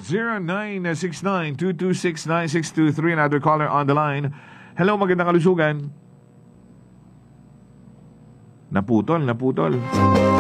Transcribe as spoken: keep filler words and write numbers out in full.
zero nine six nine, two two six, nine six two three. Another caller on the line. Hello, magandang kalusugan. Naputol, naputol.